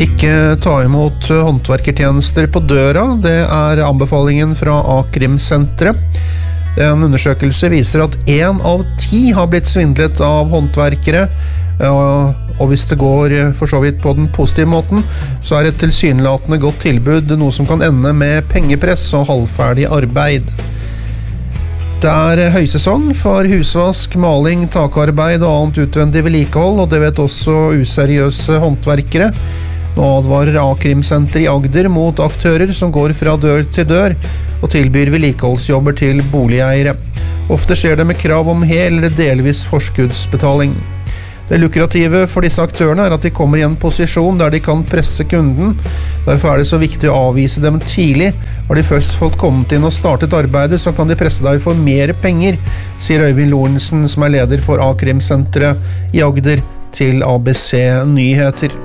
Ikke ta imot håndverkertjenester på døra, det anbefalingen fra A-krimsenteret. En undersøkelse viser at 1 av 10 har blitt svindlet av håndverkere, og hvis det går for så vidt på den positive måten, så et tilsynelatende godt tilbud noe som kan ende med pengepress og halvferdig arbeid. Det høysesong for husvask, maling, takarbeid og annet utvendig vedlikehold, og det vet også useriøse håndverkere. Nå advarer A-krimsenter i Agder mot aktører som går fra dør til dør og tilbyr vedlikeholdsjobber til boligeiere. Ofte skjer det med krav om hel eller delvis forskuddsbetaling. Det lukrative for disse aktørene at de kommer i en posisjon der de kan presse kunden. Derfor det så viktig å avvise dem tidlig. Har de først fått kommet inn og startet arbeidet, så kan de presse deg for mer penger, sier Øyvind Lorentzen, som leder for A-krimsenteret i Agder, til ABC Nyheter.